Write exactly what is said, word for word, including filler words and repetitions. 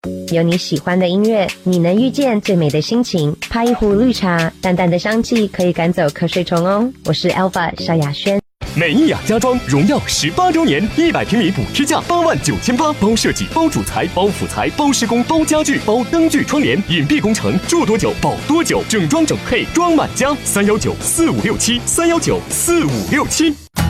有你喜欢的音乐，你能遇见最美的心情。泡一壶绿茶，淡淡的香气可以赶走瞌睡虫哦。我是 Alpha 萧亚轩。 美意雅家装荣耀十八周年，一百平米补贴价八万九千八，包设计、包主材、包辅材、包施工、包家具、包灯具、窗帘，隐蔽工程，住多久保多久，整装整配装满家。三幺九四五六七，三幺九四五六七。